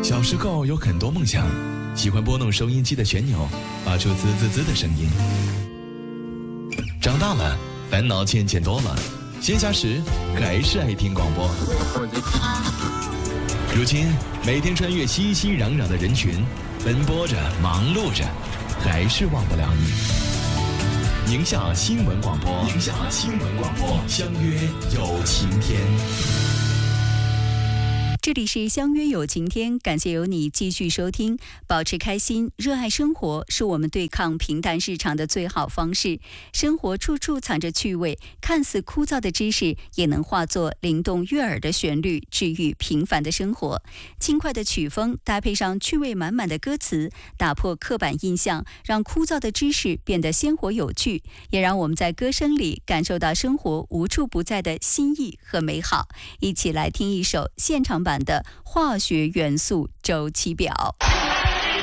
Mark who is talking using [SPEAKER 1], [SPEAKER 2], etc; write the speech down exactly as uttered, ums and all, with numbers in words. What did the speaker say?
[SPEAKER 1] 小时候有很多梦想，喜欢拨弄收音机的旋钮，发出滋滋滋的声音。长大了，烦恼渐渐多了，闲暇时还是爱听广播。如今，每天穿越熙熙攘攘的人群，奔波着，忙碌着，还是忘不了你。宁夏新闻广播，宁夏新闻广播，相约有晴天。
[SPEAKER 2] 这里是相约有晴天，感谢有你继续收听。保持开心，热爱生活，是我们对抗平淡日常的最好方式。生活处处藏着趣味，看似枯燥的知识也能化作灵动悦耳的旋律，治愈平凡的生活。轻快的曲风搭配上趣味满满的歌词，打破刻板印象，让枯燥的知识变得鲜活有趣，也让我们在歌声里感受到生活无处不在的新意和美好。一起来听一首现场版的化学元素周期表。